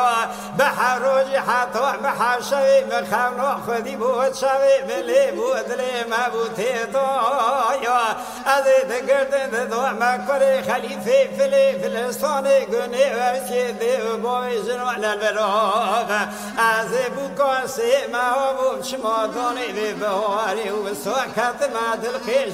بحروج حتى بحشوي مخاونو خدي بود شوي بلي بود لي ما بوتي طايا أزيد قردن دو ما كري خليفة فلي فلسطين قني وشي ديو بوي جنوان البراغ أزيبو كاسي ما هو شما دوني ببواري وسوكت ما دلقي